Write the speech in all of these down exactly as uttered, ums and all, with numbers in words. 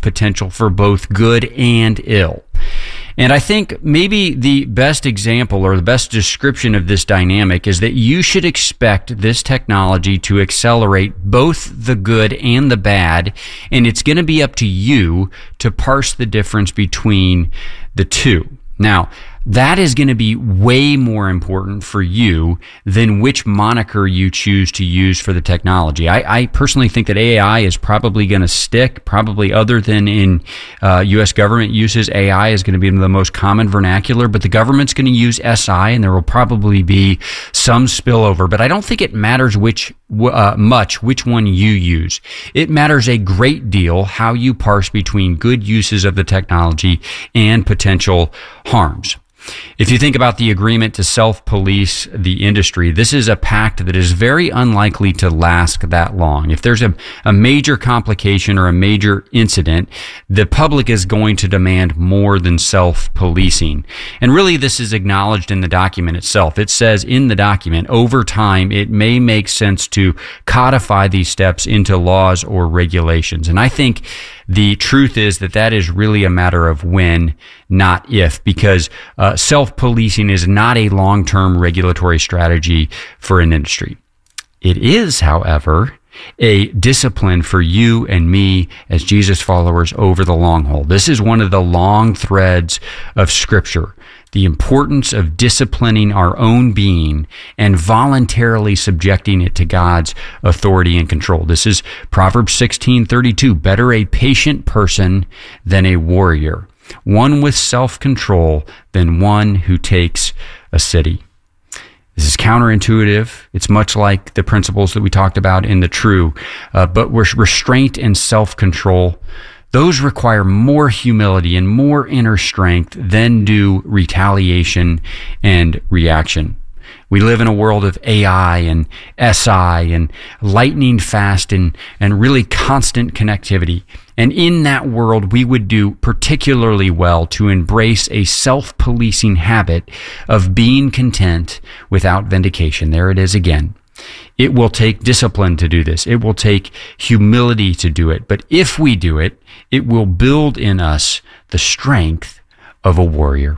potential for both good and ill. And I think maybe the best example or the best description of this dynamic is that you should expect this technology to accelerate both the good and the bad, and it's going to be up to you to parse the difference between the two. Now, that is going to be way more important for you than which moniker you choose to use for the technology. I, I personally think that A I is probably going to stick, probably other than in uh, U S government uses. A I is going to be the most common vernacular, but the government's going to use S I, and there will probably be some spillover. But I don't think it matters which uh, much which one you use. It matters a great deal how you parse between good uses of the technology and potential harms. If you think about the agreement to self-police the industry, this is a pact that is very unlikely to last that long. If there's a, a major complication or a major incident, the public is going to demand more than self-policing. And really, this is acknowledged in the document itself. It says in the document, over time, it may make sense to codify these steps into laws or regulations. And I think the truth is that that is really a matter of when, not if, because uh, self-policing is not a long-term regulatory strategy for an industry. It is, however, a discipline for you and me as Jesus followers over the long haul. This is one of the long threads of Scripture. The importance of disciplining our own being and voluntarily subjecting it to God's authority and control. This is Proverbs sixteen thirty-two. Better a patient person than a warrior, one with self-control than one who takes a city. This is counterintuitive. It's much like the principles that we talked about in the true, uh, but restraint and self-control, those require more humility and more inner strength than do retaliation and reaction. We live in a world of A I and S I and lightning fast and, and really constant connectivity. And in that world, we would do particularly well to embrace a self-policing habit of being content without vindication. There it is again. It will take discipline to do this. It will take humility to do it. But if we do it, it will build in us the strength of a warrior.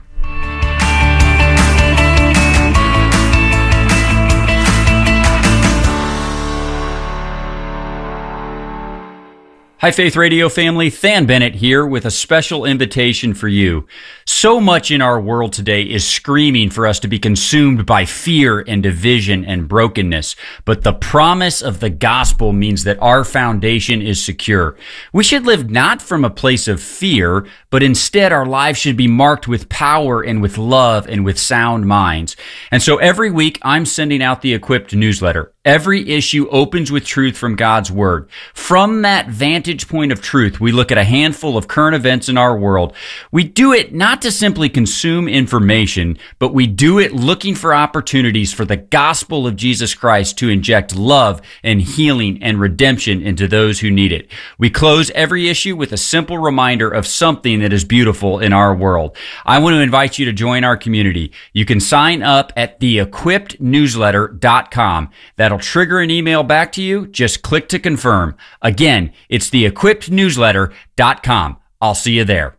Hi, Faith Radio family. Than Bennett here with a special invitation for you. So much in our world today is screaming for us to be consumed by fear and division and brokenness. But the promise of the gospel means that our foundation is secure. We should live not from a place of fear, but instead our lives should be marked with power and with love and with sound minds. And so every week I'm sending out the Equipped newsletter. Every issue opens with truth from God's Word. From that vantage point of truth, we look at a handful of current events in our world. We do it not to simply consume information, but we do it looking for opportunities for the gospel of Jesus Christ to inject love and healing and redemption into those who need it. We close every issue with a simple reminder of something that is beautiful in our world. I want to invite you to join our community. You can sign up at the equipped newsletter dot com. That'll trigger an email back to you. Just click to confirm. Again, it's the equipped newsletter dot com. I'll see you there.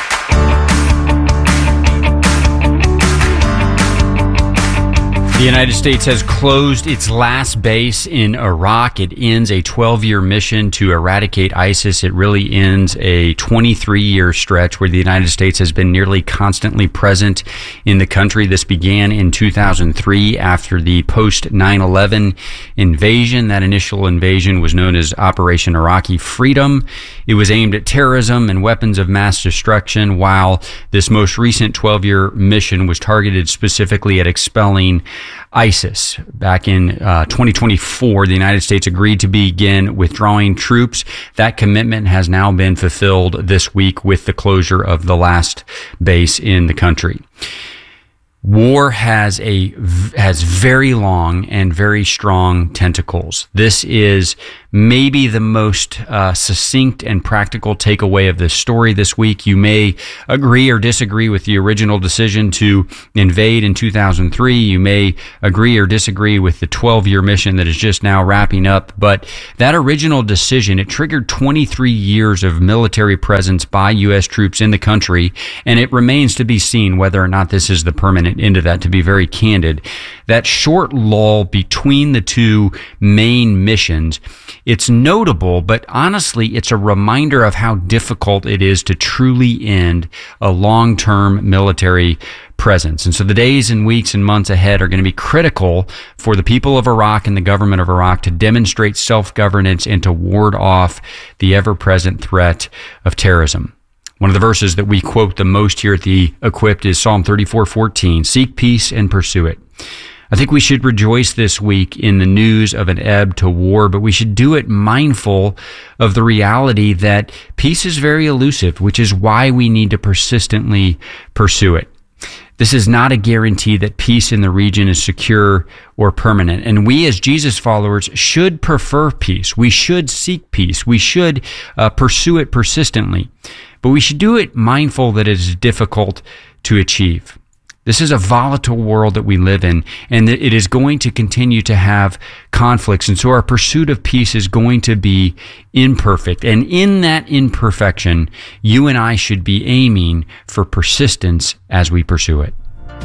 The United States has closed its last base in Iraq. It ends a twelve-year mission to eradicate ISIS. It really ends a twenty-three-year stretch where the United States has been nearly constantly present in the country. This began in two thousand three after the post nine eleven invasion. That initial invasion was known as Operation Iraqi Freedom. It was aimed at terrorism and weapons of mass destruction, while this most recent twelve-year mission was targeted specifically at expelling ISIS. Back in uh, twenty twenty-four, the United States agreed to begin withdrawing troops. That commitment has now been fulfilled this week with the closure of the last base in the country. War has a has very long and very strong tentacles. This is maybe the most uh, succinct and practical takeaway of this story this week. You may agree or disagree with the original decision to invade in two thousand three. You may agree or disagree with the twelve-year mission that is just now wrapping up. But that original decision, it triggered twenty-three years of military presence by U S troops in the country, and it remains to be seen whether or not this is the permanent end of that, to be very candid. That short lull between the two main missions, it's notable, but honestly, it's a reminder of how difficult it is to truly end a long-term military presence. And so the days and weeks and months ahead are going to be critical for the people of Iraq and the government of Iraq to demonstrate self-governance and to ward off the ever-present threat of terrorism. One of the verses that we quote the most here at the Equipped is Psalm thirty-four fourteen, "Seek peace and pursue it." I think we should rejoice this week in the news of an ebb to war, but we should do it mindful of the reality that peace is very elusive, which is why we need to persistently pursue it. This is not a guarantee that peace in the region is secure or permanent. And we as Jesus followers should prefer peace. We should seek peace. We should uh, pursue it persistently. But we should do it mindful that it is difficult to achieve. This is a volatile world that we live in, and it is going to continue to have conflicts. And so our pursuit of peace is going to be imperfect. And in that imperfection, you and I should be aiming for persistence as we pursue it.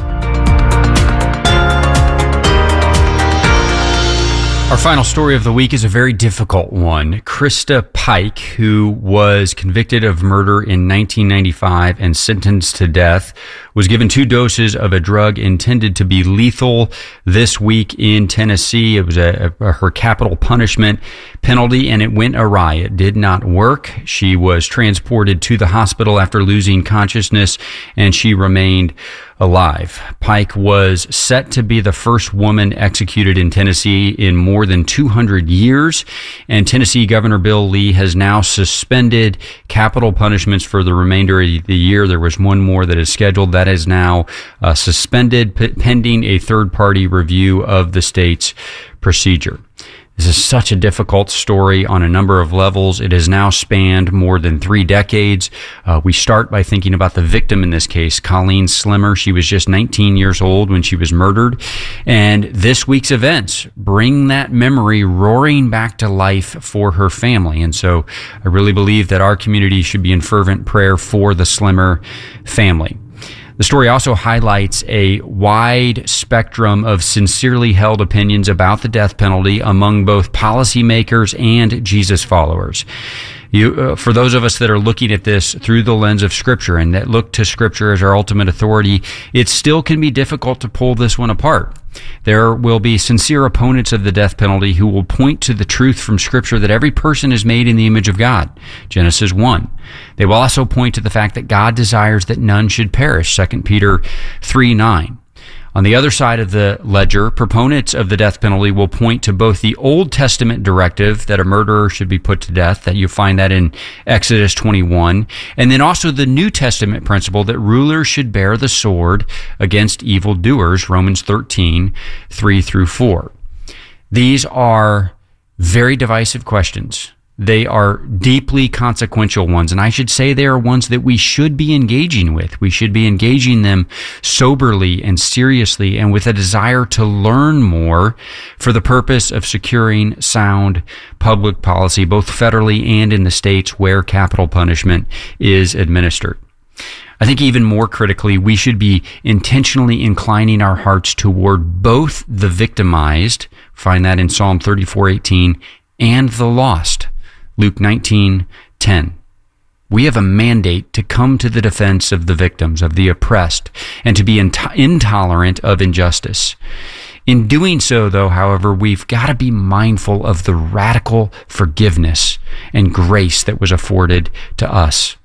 Our final story of the week is a very difficult one. Krista Pike, who was convicted of murder in nineteen ninety-five and sentenced to death, was given two doses of a drug intended to be lethal this week in Tennessee. It was a, a, her capital punishment penalty, and it went awry. It did not work. She was transported to the hospital after losing consciousness, and she remained alive. Pike was set to be the first woman executed in Tennessee in more than two hundred years, and Tennessee Governor Bill Lee has now suspended capital punishments for the remainder of the year. There was one more that is scheduled. That is now uh, suspended p- pending a third-party review of the state's procedure. This is such a difficult story on a number of levels. It has now spanned more than three decades. Uh, we start by thinking about the victim in this case, Colleen Slimmer. She was just nineteen years old when she was murdered. And this week's events bring that memory roaring back to life for her family. And so I really believe that our community should be in fervent prayer for the Slimmer family. The story also highlights a wide spectrum of sincerely held opinions about the death penalty among both policymakers and Jesus followers. You, uh, for those of us that are looking at this through the lens of Scripture and that look to Scripture as our ultimate authority, it still can be difficult to pull this one apart. There will be sincere opponents of the death penalty who will point to the truth from Scripture that every person is made in the image of God, Genesis one. They will also point to the fact that God desires that none should perish, Second Peter three nine. On the other side of the ledger, proponents of the death penalty will point to both the Old Testament directive that a murderer should be put to death, that you find that in Exodus twenty-one, and then also the New Testament principle that rulers should bear the sword against evildoers, Romans thirteen, three through four. These are very divisive questions. They are deeply consequential ones, and I should say they are ones that we should be engaging with. We should be engaging them soberly and seriously and with a desire to learn more for the purpose of securing sound public policy, both federally and in the states where capital punishment is administered. I think even more critically, we should be intentionally inclining our hearts toward both the victimized, find that in Psalm thirty-four eighteen, and the lost, Luke nineteen ten. We have a mandate to come to the defense of the victims, of the oppressed, and to be int- intolerant of injustice. In doing so, though, however, we've got to be mindful of the radical forgiveness and grace that was afforded to us.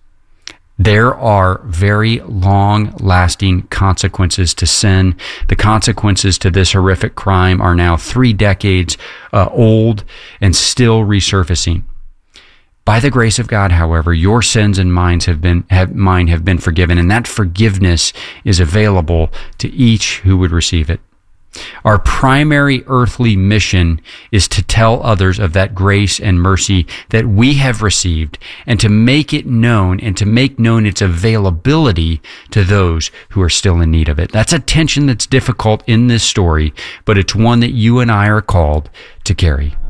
There are very long-lasting consequences to sin. The consequences to this horrific crime are now three decades uh, old and still resurfacing. By the grace of God, however, your sins and mine have been have, mine have been forgiven, and that forgiveness is available to each who would receive it. Our primary earthly mission is to tell others of that grace and mercy that we have received, and to make it known and to make known its availability to those who are still in need of it. That's a tension that's difficult in this story, but it's one that you and I are called to carry.